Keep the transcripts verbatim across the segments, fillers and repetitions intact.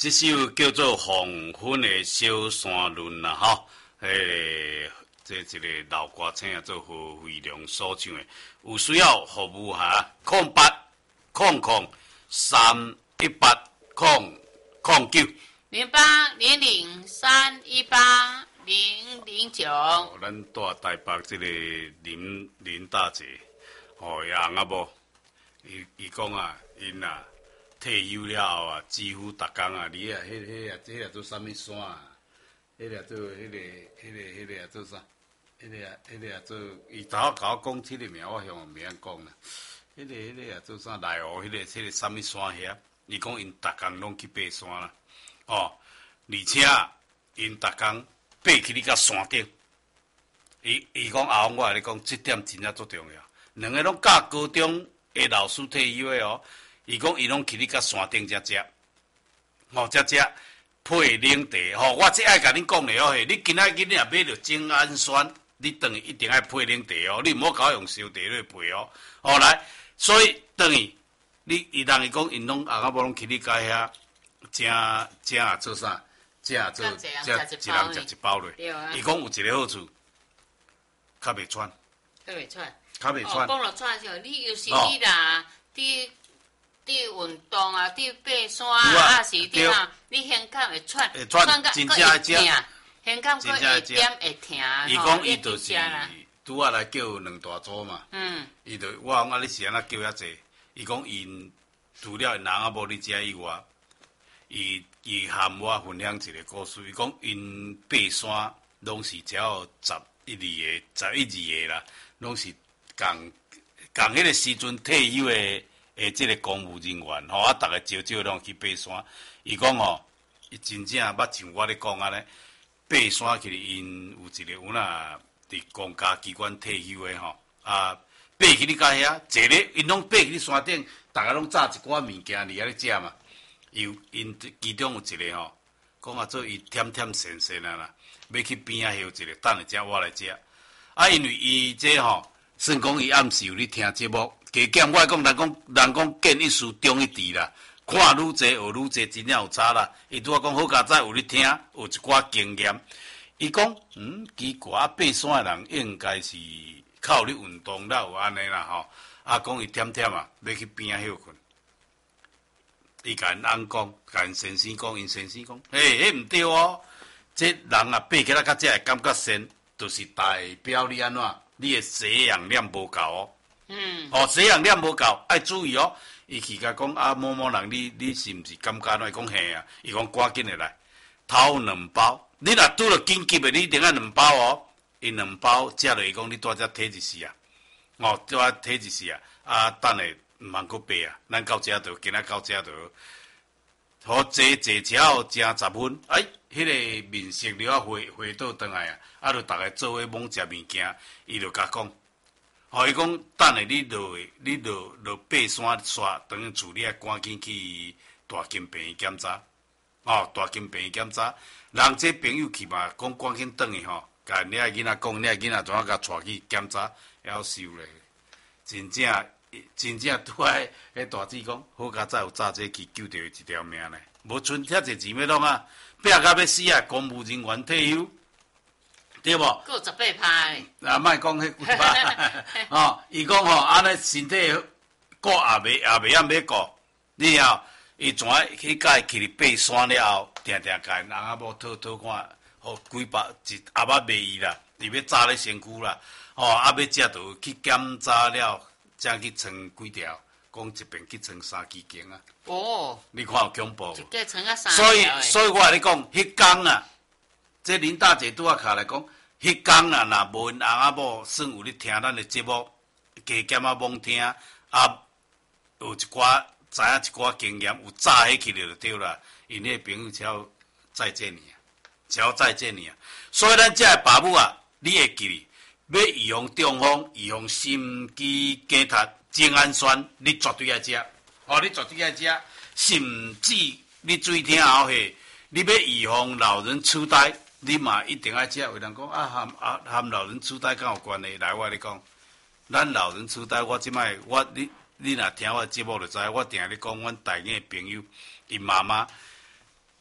这首叫做《黄昏的小山论》啦，吼，诶，这一个老歌星啊，做何飞龙所唱的。有需要服务哈，空八空空三一八空空九零八零零三一八零零九。 哦，咱住台北这个林林大姐，哦，也红啊无，伊伊讲啊，因啊。退休了后啊，几乎逐工啊，你啊，迄、迄、迄啊，迄个做啥物山啊？迄个做迄个、迄个、迄个啊做啥？迄个啊、迄个啊做，伊头甲我讲起个名，我向毋免讲啦。迄个、迄个啊做啥？内湖迄个、迄个啥物山遐？伊讲因逐工拢去爬山啦。哦，而且因逐工爬去你甲山顶。伊伊讲阿翁，我甲你讲，即点真正足重要。两个拢教高中的老师退休的哦。伊讲伊拢去你甲山顶遮食，吼遮食配冷茶，吼我即爱甲恁讲咧哦，你今仔日你若买着精氨酸，你等于一定爱配冷茶哦，你毋好甲我用烧茶来配哦。哦来，所以等于你伊人伊讲因拢阿某拢去你家遐，正正啊做啥？正啊做正一人食一包咧。伊讲有一个好处，较袂喘。 较袂喘。 较袂喘。 哦，讲了喘是，你又是你啦，你。伫运动啊，伫爬山啊，啊是伫啊，你胸口会喘， 喘到真正会痛， 胸口佫会点会痛。 伊讲伊就是拄仔来叫两大组嘛， 嗯， 伊就我讲啊，你是安怎叫遐济？伊讲因除了因翁仔某伫遮以外，伊伊含我分享一个故事。伊讲因爬山拢是只要十一二个、十一二个啦，拢是共共迄个时阵退休的。诶，即个公务人员吼，啊，逐个朝朝拢去爬山。伊讲吼，伊真正捌像我咧讲安尼，爬山去因有一个有哪伫公家机关退休诶吼，啊，爬去你家遐，坐咧因拢爬去你山顶，逐个拢炸一寡物件伫遐咧食嘛。有因其中有一个吼，讲啊做伊忝忝闲闲啊啦，要去边仔休一个，等下才我来食。啊，因为伊这吼，算讲伊暗时有咧听节目。加减我讲，人讲人讲见一事中一智啦，看愈济学愈济，真正有差啦。伊拄仔讲好佳哉有咧听，有一寡经验。伊讲，嗯，奇怪，啊，爬山诶人应该是靠咧运动了有安尼啦吼。啊，讲伊忝忝啊，要去边仔休困。伊甲因翁讲，甲因先生讲，因先生讲，嘿，迄毋对哦。这人啊，爬起来较才会感觉神，就是代表你安怎，你诶血氧量无够哦。 嗯， 哦，血氧量无够，爱注意哦。伊去甲讲啊，某某人，你你是毋是感觉安？伊讲嘿啊，伊讲赶紧的来，头两包。你若拄着紧急的，你一定爱两包哦。伊两包食落，伊讲你带只体一时啊，哦，带体一时啊。啊，等下毋通搁爬啊，咱到遮就今仔到遮就好坐坐车后正十分，哎，迄、那个面色了啊回回倒转来啊，啊，就逐个做伙猛食物件，伊就甲讲。吼，伊讲，等下你落，你落落爬山煞，等于厝你爱赶紧去大金病院检查，哦，大金病院检查。人这朋友去嘛，讲赶紧转去吼，甲你爱囡仔讲，你爱囡仔怎啊甲带去检查，夭寿咧。真正真正拄爱迄大姊讲，好佳哉有早这去救着一条命咧，无剩遐济钱要弄啊，爬到要死啊，公务人员退休。对无？ 佫有十八拍。 啊，莫讲迄几拍，吼，伊讲吼，安尼身体顾也袂也袂晓要顾，你后伊怎啊去甲伊去爬山了后，定定甲因翁仔某讨讨看，吼几百一阿捌卖伊啦，伊要炸咧身躯啦，吼啊要食着去检查了，才去称几条，讲一遍去称三支经啊。 哦。 你看有恐怖无？ 一个称啊三。 所以所以我甲你讲，迄工啊。这林大姐拄仔卡来讲，迄工啊，若无因翁仔某算有咧听咱的节目，加减啊猛听，啊有一寡知影一寡经验，有早起去就对啦。因迄朋友超再见你啊，超再见你啊。所以咱遮个爸母啊，你会记，要预防中风、预防心肌梗塞、精氨酸，你绝对要食。哦，你绝对要食，甚至你注意听后下，你要预防老人痴呆。你嘛一定要食，有人讲啊，含啊含老人痴呆敢有关系？来，我跟你讲，咱老人痴呆，我即摆我你你若听我节目就知，我定咧讲，阮大囝的朋友，因妈妈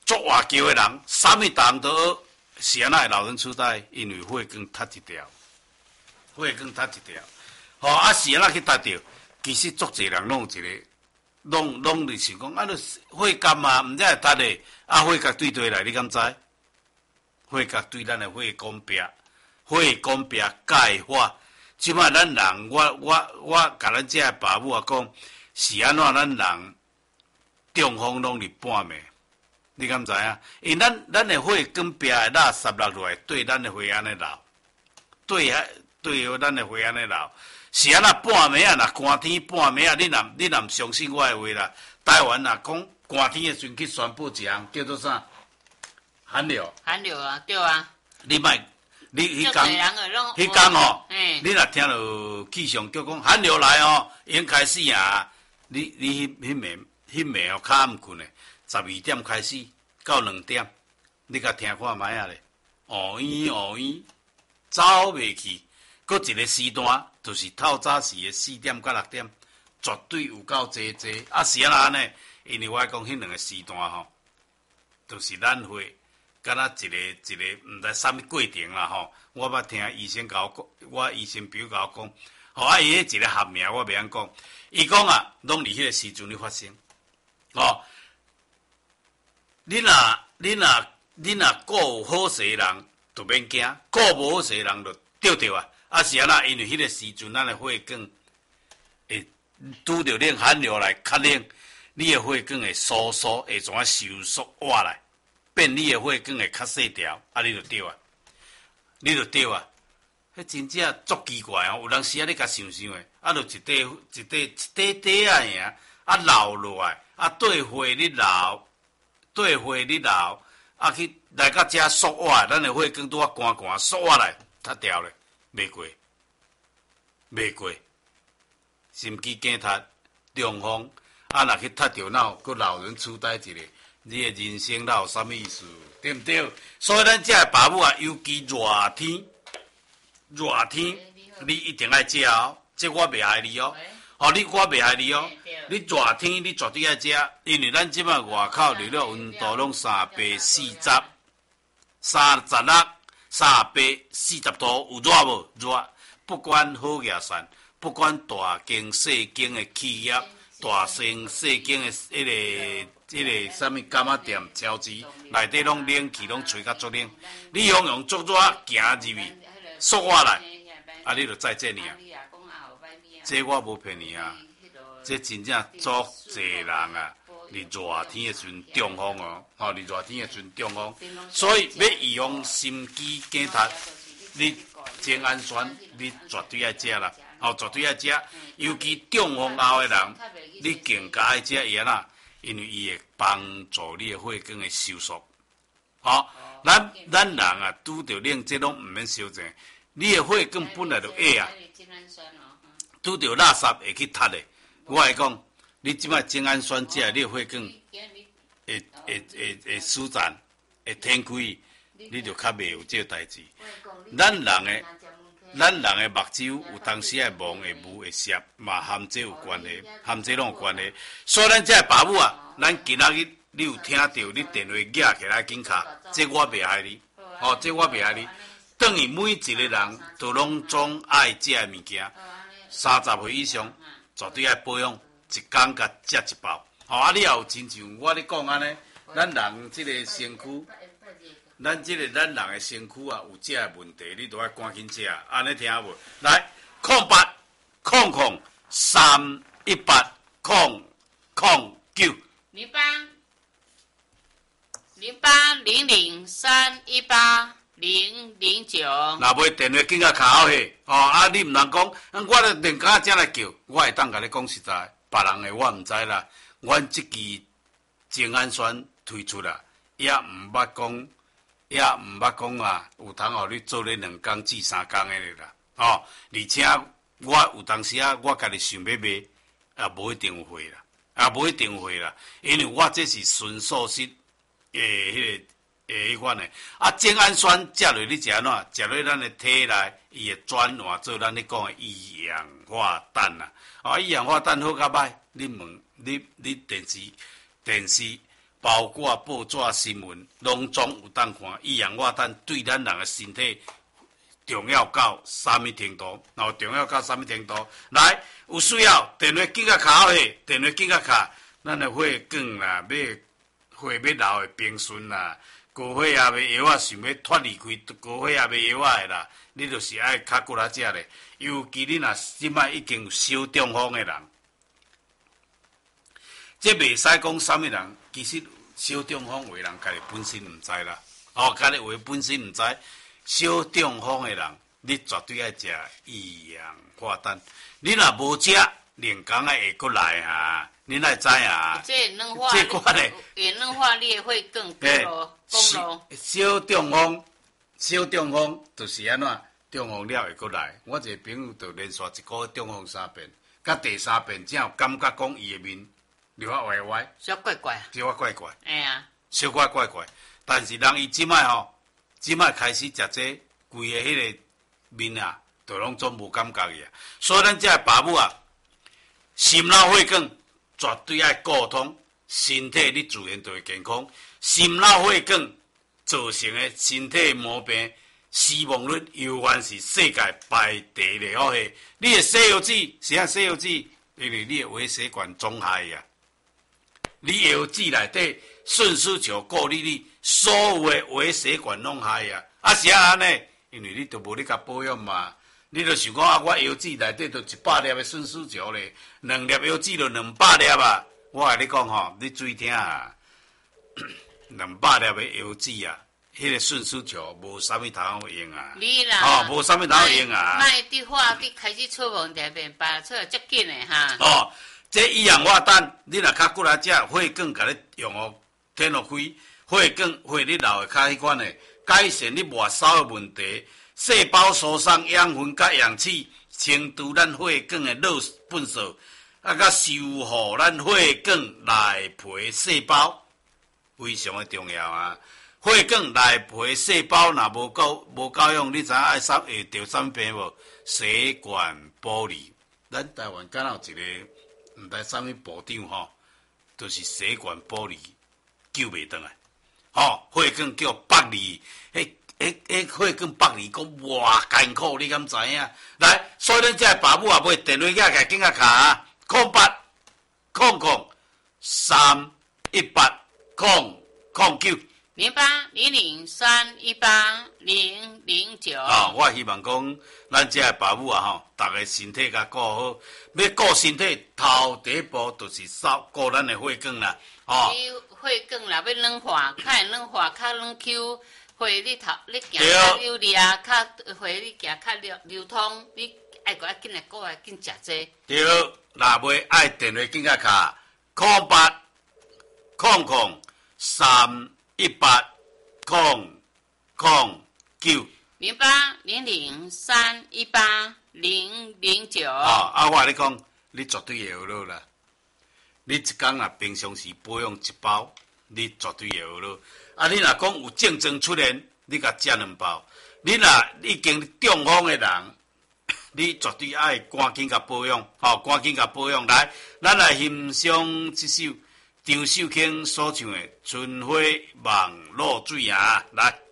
做外桥的人，啥物人都学，是安那会老人痴呆，因为血管塌一条，血管塌一条，吼、哦、啊是安那去塌着，其实足侪人拢有一个，拢拢是想讲，啊，你血管嘛，毋知会塌的，啊，血管对对来，你敢知？血管对咱的血管壁，血管壁钙化，即摆咱人，我我我甲咱遮爸母啊讲，是安怎咱人中风拢是半暝。你敢知影？因为咱咱的血管壁的垃圾落落来，对咱的血安尼流，对啊对咱的血安尼流，是安那半暝啊？若寒天半暝啊，你若你若毋相信我的话啦，台湾若讲寒天的时阵去宣布一项叫做啥？寒流。 寒流啊，对啊。 你莫，你迄工，迄工吼，你若听到气象局讲寒流来哦，已经开始啊，你你迄迄暝迄暝哦，较暗困的。十二点开始到两点，你甲听看卖啊咧，乌烟乌烟，走袂去。搁一个时段就是透早时的四点到六点，绝对有够济济。啊是安那呢？因为我讲迄两个时段吼，就是咱会敢若一个一个毋知啥物过程啦吼。我捌听医生甲我讲，我医生朋友甲我讲，吼啊伊迄一个学名我袂晓讲，伊讲啊，拢伫迄个时阵咧发生，哦。你若你若你若顾有好势的人，就免惊；顾无好势的人，就着着啊。啊是安那，因为迄个时阵，咱的血管会拄着冷寒流来较冷，你的血管会收缩，会怎啊收缩活来，变你的血管会较细条，啊你就对啊，你就对啊。迄真正足奇怪哦！有当时啊，你甲想想诶，啊，就一块一块一块块啊尔，啊流落来，啊对血你流。对血你流，啊去来到遮缩活，咱的血管拄啊寒寒缩活来，塌掉咧，袂过，袂过，心肌梗塌、中风，啊若去塌着脑，佮老人痴呆一个，你的人生哪有啥物意思？对毋对？所以咱遮的爸母啊，尤其热天，热天你一定爱食哦，这我袂害你哦。哦，你我袂害你哦。你热天你绝对爱食，因为咱即摆外口热了温度拢三八四十、三十六、三八四十度，有热无？热。不管好野山，不管大间细间的企业，大间细间的迄个迄个啥物干仔店、超市内底拢冷气拢吹甲足冷，你用用足热行入去，缩下来，啊，你就再这尔。这我无骗你啊，这真正足侪人啊！你热天的时阵中风哦，吼！你热天的时阵中风，所以要预防心肌梗塌，你精氨酸你绝对爱食啦，吼，绝对爱食。尤其中风后的人，你更加爱食伊啊，因为伊会帮助你的血管的收缩。好，咱咱人啊，拄着冷，这拢毋免修正，你的血管本来就矮啊。拄着垃圾会去塌的，我会讲，你即摆精氨酸食，你的血管会会会会舒展，会展开，你就较袂有这个代志。咱人的咱人的目睭有当时会蒙会雾会涩，嘛含这有关系，含这拢有关系。所以咱这爸母啊，咱今仔日你有听到你电话举起来紧卡，这我袂害你，哦，这我袂害你。等于每一个人都拢总爱食的物件。三十岁以上，绝对爱保养，一工甲食一包。吼、哦，啊，你也有亲像我咧讲安尼，咱人即个身躯，咱即个咱人的身躯啊，有这个问题，你都要赶紧食。安尼听无？来，空八空空三一八空空九零八零八零零三一八。零零九， 若袂电话紧甲卡好去，哦啊！你毋通讲，我咧连家才来叫，我会当甲你讲实在，别人的我毋知啦。阮即支精氨酸推出啦，也毋捌讲，也毋捌讲啊，有通互你做咧两工至三工的咧啦。哦，而且我有当时啊，我家己想要卖，也无一定有货啦，也无一定有货啦，因为我这是纯素食诶，迄个。诶，迄款诶，啊，精氨酸食落你食安怎？食落咱诶体内，伊会转换做咱咧讲诶一氧化氮啦。啊，一氧化氮好甲歹，你问你你电视电视包括报纸新闻，拢总有当看一氧化碳对咱人的身体重要到什么程度？然后重要到什么程度？来，有需要电话紧甲卡好去，电话紧甲卡，咱的血管啦，要血要流的平顺啦，高血压的药啊，想要脱离开高血压的药啊的啦，你就是爱较骨力食咧。尤其你若即摆已经有小中风的人，这袂使讲什么人，其实小中风的人家己本身毋知啦，哦，家己话本身毋知。小中风的人，你绝对爱食一氧化碳。你若无食，连工啊会过来啊！你来知啊？ 这软化， 这款嘞， 会软化你会更高咯，讲咯。 小中风，小中风就是安怎？中风了会过来。我一个朋友就连续一个月中风三遍，甲第三遍才有感觉讲伊的面流啊歪歪， 小怪怪， 小啊怪怪， 哎呀， 小怪怪怪。但是人伊即摆吼。即摆开始食这，规个迄个面啊，都拢总无感觉个啊。所以咱这爸母啊，心脑血管绝对爱沟通，身体你自然就会健康。心脑血管造成的身体毛病，死亡率永远是世界排第二好个。你的西药子是啊西药子，因为你的微血管肿害呀。你药子内底顺输球过滤率。所有的微血管拢害啊！啊是啊安尼，因为你都无咧甲保养嘛，你就想讲啊，我药剂内底都一百粒的顺输球咧，两粒药剂就两百粒啊！我甲你讲吼，你注意听啊，两百粒的药剂啊，迄、那个顺输球无啥物通好用啊！ 你啦， 哦，无啥物通好用啊！ 卖滴化滴开始出问题，变白出来足紧的哈！ 哦，这一氧化氮，你若较过来食，血管甲你用哦，天落开。血管血你流的较迄款的，改善你末梢的问题，细胞输送养分甲氧气，清除咱血管的老粪扫，啊，甲修复咱血管内皮细胞，非常的重要啊！血管内皮细胞若无够无够用，你知影爱啥会得啥病无？血管剥离，咱台湾敢有一个毋知啥物部长吼，就是血管剥离救袂倒来。哦，血管叫剥离，迄、迄、迄血管剥离，讲偌艰苦，你敢知影？来，所以咱这爸母也买电话架起，紧甲卡啊，空八空空三一八空空九零八零零三一八零零九。 哦，我希望讲，咱这爸母啊，吼，逐个身体甲顾好，要顾身体，头第一步就是扫顾咱的血管啦。哦。 血管若要软化，较会软化，较软 Q， 血你头你行较有力啊，较血你行较流流通，你爱个爱紧来顾爱紧食这。 对，若袂爱电话紧甲卡，空八空空三一八空空九。 零八零零三一八零零九。 哦，啊，我甲你讲，你绝对会学落啦。你一工若平常时保养一包，你绝对会学落。啊，你若讲有症状出现，你甲食两包。你若已经中风的人，你绝对爱赶紧甲保养，吼、哦，赶紧甲保养。来，咱来欣赏这首张秀卿所唱的《春花望露水》啊，来。